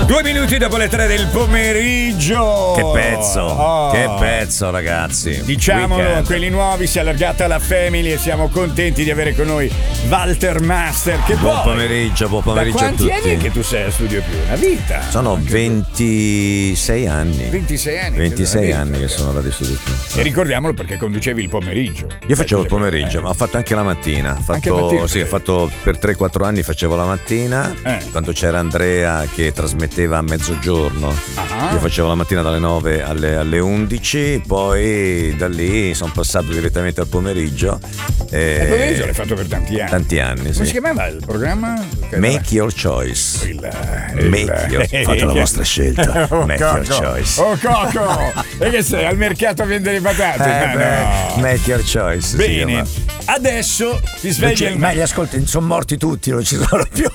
2 minuti dopo le 3 del pomeriggio. Che pezzo, ragazzi. Diciamolo, Weekend. quelli nuovi, si è allargata la family e siamo contenti di avere con noi Walter Master. Che Buon poi, pomeriggio da a quanti tutti. anni che tu sei a Studio Più? Una vita. Sono 26 anni. 26 anni. 26 anni che sono Radio Studio Più. E ricordiamolo perché conducevi il pomeriggio. Io facevo il pomeriggio, ma ho fatto anche la mattina. Anche la mattina? Sì, ho fatto per 3-4 anni facevo la mattina, quando c'era Andrea che trasmetteva a mezzogiorno. Io facevo la mattina dalle 9 alle 11, poi da lì sono passato direttamente al pomeriggio. Il pomeriggio l'hai fatto per tanti anni. Tanti anni, Come sì. si chiamava il programma? Make your choice. Fate la vostra scelta. Make your choice. Oh Coco! E che sei al mercato a vendere le patate? No. Make your choice. Bene, adesso ti svegli Ma gli ascolti, sono morti tutti, non ci sono più.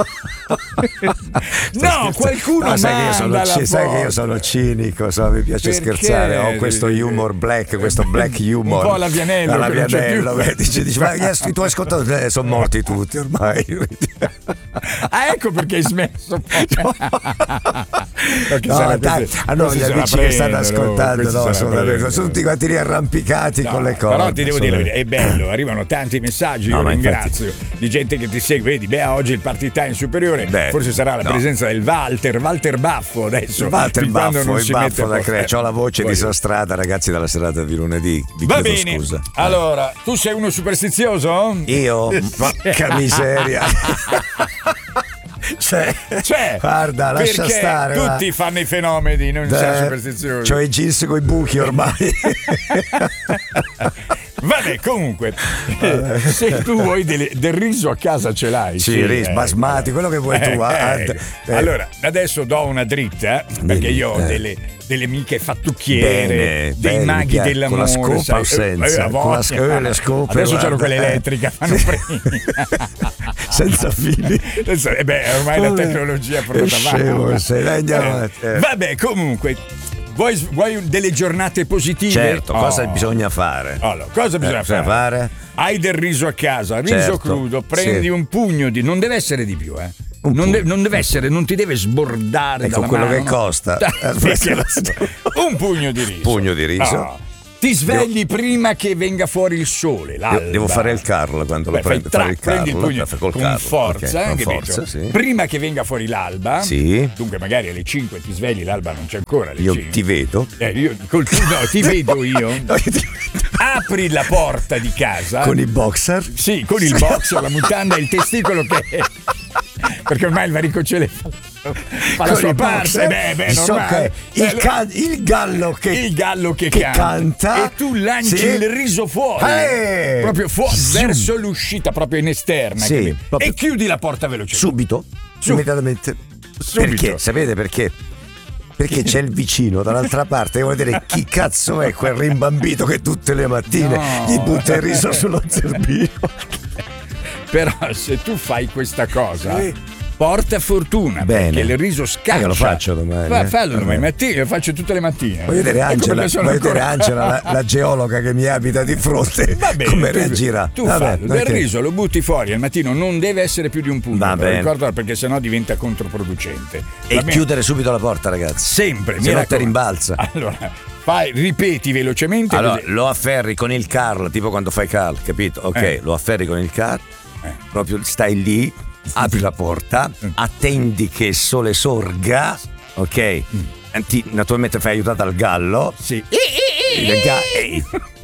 No, qualcuno sai manda che io sono cinico, mi piace scherzare, ho questo humor black, questo black humor. Un po' alla Vianello. Dici, ma i tuoi ascoltatori sono morti tutti ormai. Ah, ecco perché hai smesso. Hanno gli amici che stanno ascoltando, sono tutti quanti lì arrampicati con le cose. Però ti devo dire, è bello, arrivano tanti messaggi, io ringrazio, di gente che ti segue. Vedi, oggi il party time superiore, forse sarà la presenza del Walter Baffo adesso. Walter Baffo, il baffo da crea. C'ho la voce disastrata, ragazzi, dalla serata di lunedì. Vi Va chiedo bene. Scusa. Allora, tu sei uno superstizioso? Io? Porca miseria. Cioè, guarda, lascia stare. Tutti fanno i fenomeni, non siamo superstiziosi. C'ho i jeans coi buchi ormai. Vabbè, comunque, se tu vuoi del riso a casa ce l'hai. Sì, riso basmati, quello che vuoi tu. Allora, adesso do una dritta, perché io ho delle amiche fattucchiere, dei maghi dell'amore. Con la scopa o senza? Con le scope. Adesso c'hanno quella elettrica, fanno premi. Senza fili. Ormai la tecnologia è portata avanti. Vabbè, comunque. Vuoi delle giornate positive? Certo, cosa bisogna fare? Allora, cosa bisogna fare? Hai del riso a casa, riso crudo, prendi un pugno di... Non deve essere di più, Non deve essere, non ti deve sbordare dalla quello mano. Che costa. Un pugno di riso. Pugno di riso. Ti svegli prima che venga fuori il sole. Devo fare il Carl quando lo prendo. Prendi il pugno con forza, con forza, sì. Prima che venga fuori l'alba. Sì. Dunque magari alle 5 ti svegli, l'alba non c'è ancora. Alle 5. Ti vedo. Ti vedo io. Apri la porta di casa. Con i boxer? Sì, con il boxer, la mutanda e il testicolo che... Perché ormai il varicocele fa la sua parte. Normale. Il gallo che canta e tu lanci il riso fuori, proprio fuori, verso l'uscita, proprio in esterna, e chiudi la porta velocemente. Subito. Immediatamente. Perché? Sapete perché? Perché c'è il vicino dall'altra parte e vuol dire chi cazzo è quel rimbambito che tutte le mattine gli butta il riso sullo zerbino. Però se tu fai questa cosa porta fortuna. Bene. Perché il riso scaccia. Lo faccio domani. Fallo domani mattina, lo faccio tutte le mattine. Voglio vedere Angela, la geologa che mi abita di fronte. Va bene, come reagirà? Tu fallo. Del riso lo butti fuori al mattino, non deve essere più di un punto. Ricordo, perché sennò diventa controproducente. E chiudere subito la porta, ragazzi. Sempre. Se no te rimbalza. Allora, ripeti velocemente. Allora, lo afferri con il Carl, tipo quando fai Carl, capito? Ok, lo afferri con il Carl, proprio stai lì, apri la porta, attendi che il sole sorga, ok? Naturalmente fai aiutata al gallo. Sì.